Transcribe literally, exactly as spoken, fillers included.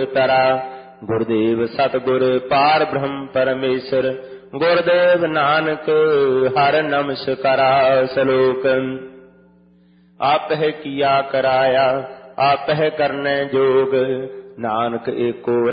ਤਰਾ। ਗੁਰਦੇਵ ਸਤਿਗੁਰ ਪਾਰ ਬ੍ਰਹਮ ਪਰਮੇਸ਼ਰ, ਗੁਰਦੇਵ ਨਾਨਕ ਹਰਿ ਨਮਸਕਾਰਾ। ਸਲੋਕ। ਆਪਹਿ ਕੀਆ ਕਰਾਇਆ, ਆਪਹਿ ਕਰਨੈ ਜੋਗ, ਨਾਨਕ ਏਕੋ